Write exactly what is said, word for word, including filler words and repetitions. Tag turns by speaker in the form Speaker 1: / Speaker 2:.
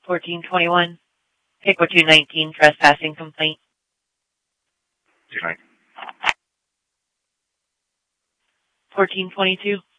Speaker 1: fourteen twenty-one. Pickle two nineteen, trespassing complaint.
Speaker 2: two nineteen.
Speaker 1: fourteen twenty-two.